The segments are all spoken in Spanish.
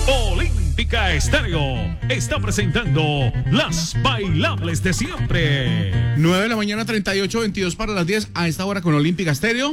Olímpica Estéreo está presentando las bailables de siempre. 9 de la mañana, 38, 22 para las 10, a esta hora con Olímpica Estéreo.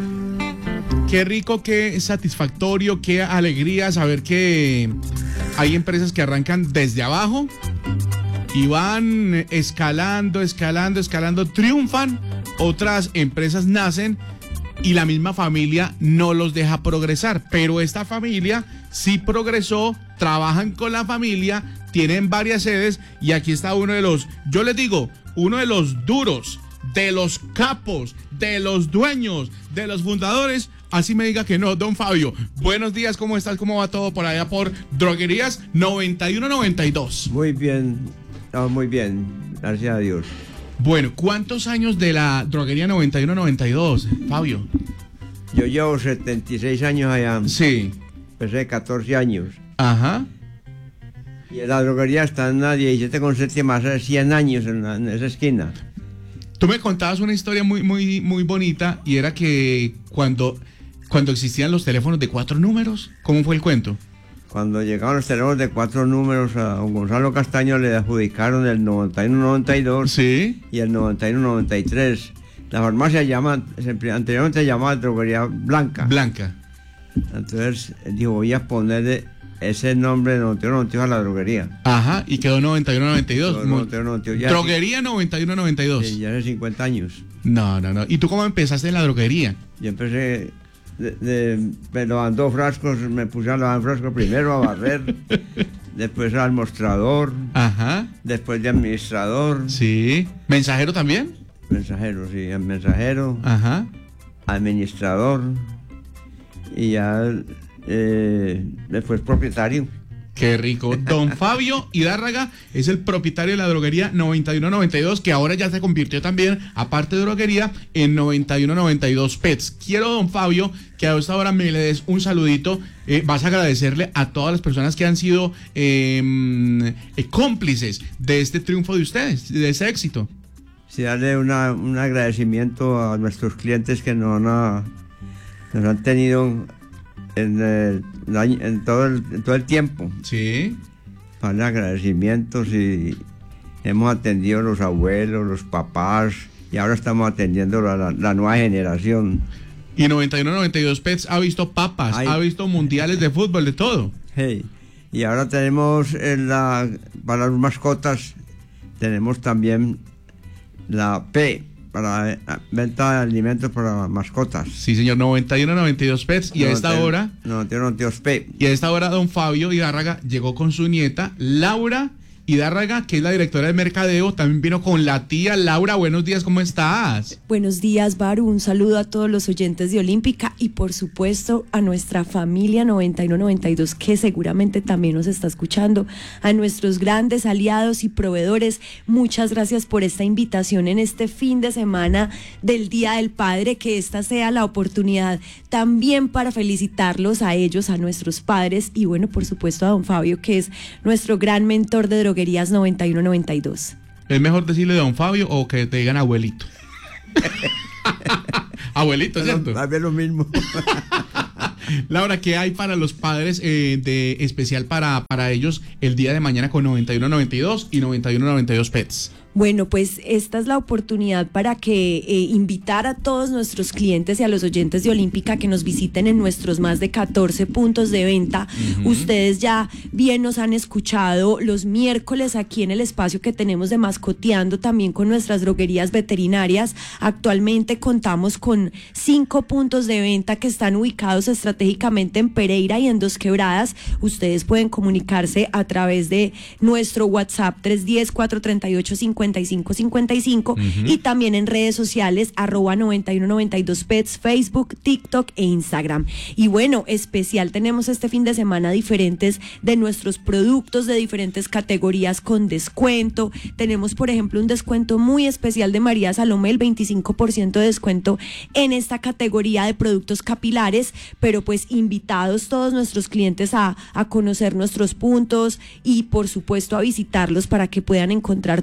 Qué rico, qué satisfactorio, qué alegría saber que hay empresas que arrancan desde abajo y van escalando, triunfan. Otras empresas nacen y la misma familia no los deja progresar, pero esta familia sí progresó, trabajan con la familia, tienen varias sedes y aquí está uno de los, yo les digo, uno de los duros, de los capos, de los dueños, de los fundadores. Así me diga que no, don Fabio. Buenos días, ¿cómo estás? ¿Cómo va todo por allá por Droguerías 9192? Muy bien, muy bien, gracias a Dios. Bueno, ¿cuántos años de la Droguería 9192, Fabio? Yo llevo 76 años allá. Sí. Empecé 14 años. Ajá. Y en la droguería está en la 17 con séptima, hace 100 años en esa esquina. Tú me contabas una historia muy bonita y era que cuando existían los teléfonos de 4 números, ¿cómo fue el cuento? Cuando llegaron los teléfonos de 4 números, a don Gonzalo Castaño le adjudicaron el 9192 sí. Y el 9193. La farmacia anteriormente llamaba Droguería Blanca. Blanca. Entonces dijo, voy a ponerle ese nombre de 9192 a la droguería. Ajá, y quedó 9192. 9192. Droguería 9192. Sí, ya hace 50 años. No. ¿Y tú cómo empezaste en la droguería? Yo empecé me lavando frascos, me puse a lavar frascos primero, a barrer, después al mostrador, ajá, después de administrador. Sí. ¿Mensajero también? Mensajero, sí, mensajero, ajá, administrador y ya después propietario. Qué rico. Don Fabio Hidárraga es el propietario de la droguería 9192, que ahora ya se convirtió también, aparte de droguería, en 9192 Pets. Quiero, don Fabio, que a esta hora me le des un saludito. Vas a agradecerle a todas las personas que han sido cómplices de este triunfo de ustedes, de ese éxito. Sí, darle un agradecimiento a nuestros clientes que nos han tenido en todo el tiempo. Sí. Para agradecimientos, y hemos atendido a los abuelos, los papás, y ahora estamos atendiendo a la nueva generación. Y 9192 Pets ha visto papas, ha visto mundiales de fútbol, de todo. Hey. Y ahora tenemos para las mascotas, tenemos también la P, para venta de alimentos para mascotas. Sí, señor, 9192 Pets. Y a esta hora 9192 P. Y a esta hora don Fabio Hidárraga llegó con su nieta Laura Hidárraga, que es la directora de mercadeo. También vino con la tía Laura. Buenos días, ¿cómo estás? Buenos días, Baru. Un saludo a todos los oyentes de Olímpica y por supuesto a nuestra familia 9192, que seguramente también nos está escuchando, a nuestros grandes aliados y proveedores. Muchas gracias por esta invitación en este fin de semana del Día del Padre, que esta sea la oportunidad también para felicitarlos a ellos, a nuestros padres y bueno, por supuesto a don Fabio, que es nuestro gran mentor de Droguerías 9192. ¿Es mejor decirle don Fabio o que te digan abuelito? Abuelito, ¿cierto? A ver lo mismo. Laura, ¿qué hay para los padres de especial para ellos el día de mañana con 9192 y 9192 Pets? Bueno, pues esta es la oportunidad para que invitar a todos nuestros clientes y a los oyentes de Olímpica que nos visiten en nuestros más de 14 puntos de venta. Ustedes ya bien nos han escuchado los miércoles aquí en el espacio que tenemos de Mascoteando, también con nuestras droguerías veterinarias. Actualmente contamos con 5 puntos de venta que están ubicados estratégicamente en Pereira y en Dos Quebradas. Ustedes pueden comunicarse a través de nuestro WhatsApp 310-438-5555 y también en redes sociales @9192pets, Facebook, TikTok e Instagram. Y bueno, especial tenemos este fin de semana diferentes de nuestros productos de diferentes categorías con descuento. Tenemos, por ejemplo, un descuento muy especial de María Salomé, el 25% de descuento en esta categoría de productos capilares, pero pues invitados todos nuestros clientes a conocer nuestros puntos y por supuesto a visitarlos para que puedan encontrar todos los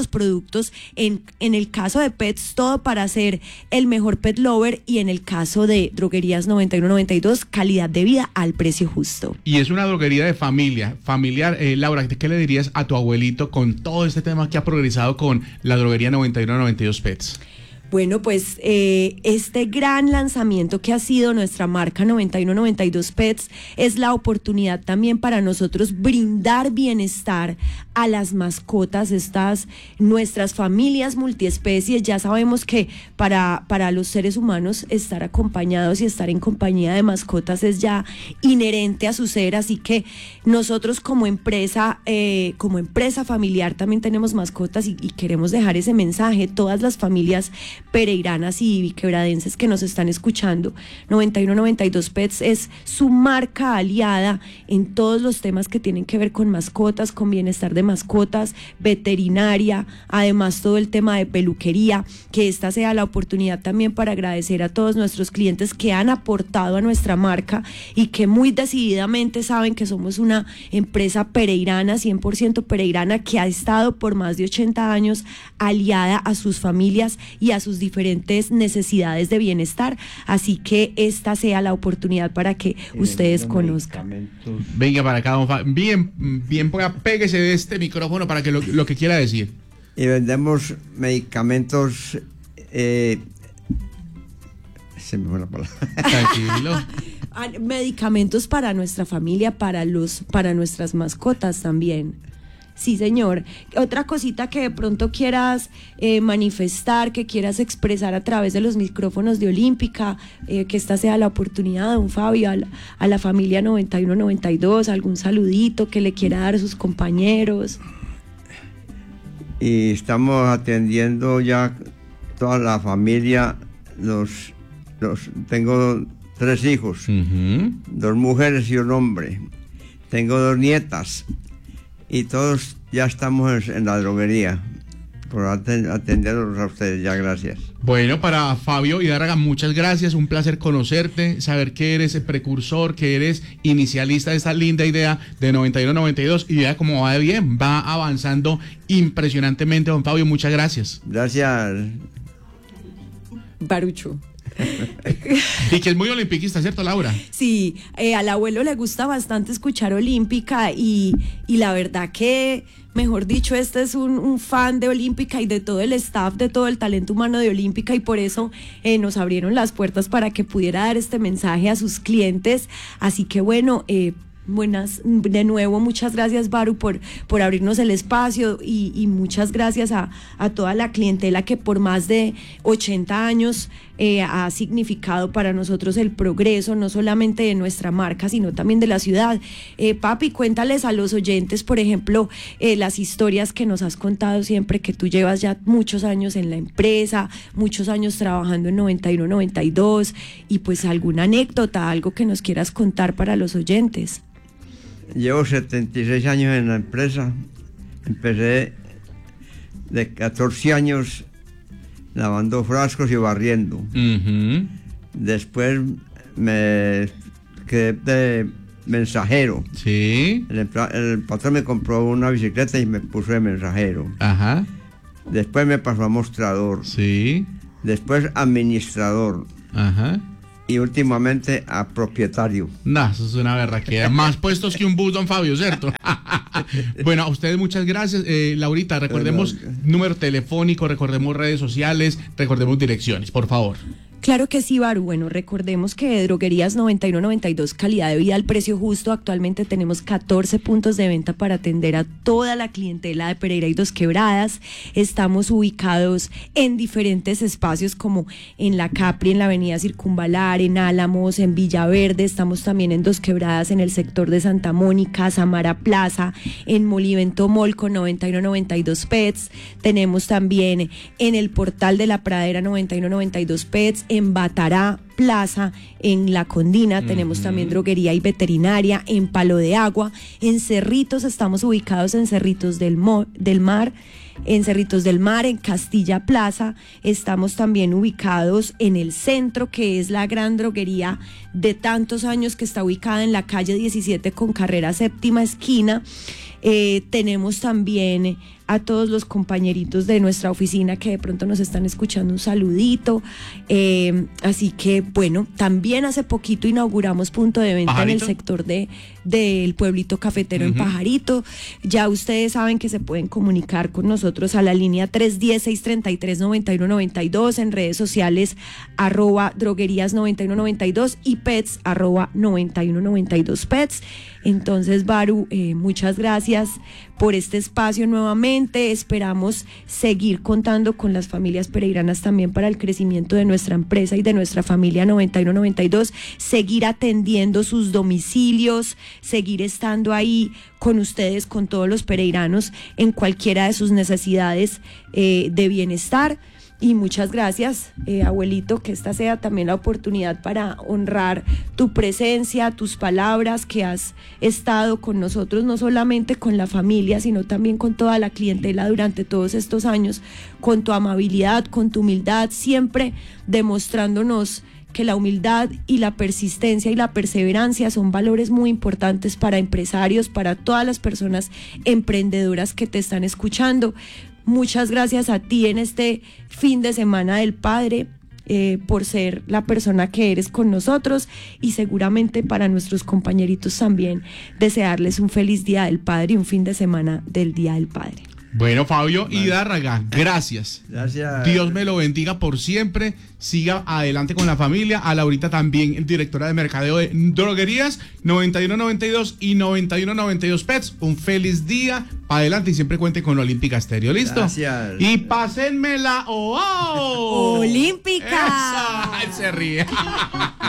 los productos. En el caso de pets, todo para ser el mejor pet lover, y en el caso de Droguerías 9192, calidad de vida al precio justo. Y es una droguería de familiar. Laura, ¿qué le dirías a tu abuelito con todo este tema que ha progresado con la droguería 9192 Pets? Bueno, pues este gran lanzamiento que ha sido nuestra marca 9192 Pets es la oportunidad también para nosotros brindar bienestar a las mascotas, nuestras familias multiespecies. Ya sabemos que para los seres humanos estar acompañados y estar en compañía de mascotas es ya inherente a su ser, así que nosotros como empresa familiar también tenemos mascotas y queremos dejar ese mensaje. Todas las familias pereiranas y viquebradenses que nos están escuchando, 9192 Pets es su marca aliada en todos los temas que tienen que ver con mascotas, con bienestar de mascotas, veterinaria, además todo el tema de peluquería. Que esta sea la oportunidad también para agradecer a todos nuestros clientes que han aportado a nuestra marca y que muy decididamente saben que somos una empresa pereirana, 100% pereirana, que ha estado por más de 80 años aliada a sus familias y a sus diferentes necesidades de bienestar, así que esta sea la oportunidad para que ustedes conozcan. Venga para acá, don Fabio. Bien, péguese de este micrófono para que lo que quiera decir. Y vendemos medicamentos, se me fue la palabra. Tranquilo. Medicamentos para nuestra familia, para nuestras mascotas también. Sí, señor. Otra cosita que de pronto quieras manifestar, que quieras expresar a través de los micrófonos de Olímpica, que esta sea la oportunidad, don Fabio, a la familia 9192, algún saludito que le quiera dar a sus compañeros. Y estamos atendiendo ya toda la familia. Tengo 3 hijos, 2 mujeres y un hombre. Tengo 2 nietas. Y todos ya estamos en la droguería por atenderlos a ustedes, ya gracias. Bueno, para Fabio Hidárraga, muchas gracias, un placer conocerte, saber que eres el precursor, que eres inicialista de esta linda idea de 9192, y ya como va de bien, va avanzando impresionantemente, don Fabio, muchas gracias. Gracias. Barucho. Y que es muy olimpiquista, ¿cierto, Laura? Sí, al abuelo le gusta bastante escuchar Olímpica y la verdad que, mejor dicho, este es un fan de Olímpica y de todo el staff, de todo el talento humano de Olímpica, y por eso nos abrieron las puertas para que pudiera dar este mensaje a sus clientes. Así que bueno, de nuevo, muchas gracias, Baru, por abrirnos el espacio, y muchas gracias a toda la clientela que por más de 80 años ha significado para nosotros el progreso, no solamente de nuestra marca, sino también de la ciudad. Papi, cuéntales a los oyentes, por ejemplo, las historias que nos has contado siempre, que tú llevas ya muchos años en la empresa, muchos años trabajando en 9192, y pues alguna anécdota, algo que nos quieras contar para los oyentes. Llevo 76 años en la empresa. Empecé de 14 años lavando frascos y barriendo. Después me quedé de mensajero. Sí. El patrón me compró una bicicleta y me puso de mensajero. Ajá. Después me pasó a mostrador. Sí. Después administrador. Ajá. Y últimamente a propietario. No, eso es una berraquera. Más puestos que un bus, don Fabio, ¿cierto? Bueno, a ustedes muchas gracias. Laurita, recordemos número telefónico, recordemos redes sociales, recordemos direcciones, por favor. Claro que sí, Baru. Bueno, recordemos que Droguerías 9192, calidad de vida al precio justo. Actualmente tenemos 14 puntos de venta para atender a toda la clientela de Pereira y Dos Quebradas. Estamos ubicados en diferentes espacios, como en la Capri, en la avenida Circunvalar, en Álamos, en Villaverde. Estamos también en Dos Quebradas, en el sector de Santa Mónica, Samara Plaza, en Molivento Mall con 9192 Pets. Tenemos también en el Portal de la Pradera 9192 Pets. En Batará Plaza, en La Condina, tenemos también droguería y veterinaria. En Palo de Agua, en Cerritos, estamos ubicados en Cerritos del Mar, en Castilla Plaza. Estamos también ubicados en el centro, que es la gran droguería de tantos años, que está ubicada en la calle 17 con carrera 7ª esquina. Tenemos también a todos los compañeritos de nuestra oficina que de pronto nos están escuchando, un saludito. Así que bueno, también hace poquito inauguramos punto de venta ¿Pajarito? en el sector del pueblito cafetero en Pajarito. Ya ustedes saben que se pueden comunicar con nosotros a la línea 310-633-9192, en redes sociales @droguerías9192 y pets @9192pets. Entonces, Baru, muchas gracias por este espacio nuevamente. Esperamos seguir contando con las familias pereiranas también para el crecimiento de nuestra empresa y de nuestra familia 9192, seguir atendiendo sus domicilios, seguir estando ahí con ustedes, con todos los pereiranos en cualquiera de sus necesidades de bienestar. Y muchas gracias, abuelito, que esta sea también la oportunidad para honrar tu presencia, tus palabras, que has estado con nosotros, no solamente con la familia, sino también con toda la clientela durante todos estos años, con tu amabilidad, con tu humildad, siempre demostrándonos que la humildad y la persistencia y la perseverancia son valores muy importantes para empresarios, para todas las personas emprendedoras que te están escuchando. Muchas gracias a ti en este fin de semana del Padre, por ser la persona que eres con nosotros, y seguramente para nuestros compañeritos también desearles un feliz Día del Padre y un fin de semana del Día del Padre. Bueno, Fabio Hidárraga, gracias. Gracias. Dios me lo bendiga por siempre. Siga adelante con la familia. A Laurita también, directora de mercadeo de Droguerías 9192 y 9192 Pets. Un feliz día. Para adelante y siempre cuente con Olímpica Estéreo. ¿Listo? Gracias. Y pásenmela. ¡Oh! ¡Olímpica! ¡Esa! Él se ríe.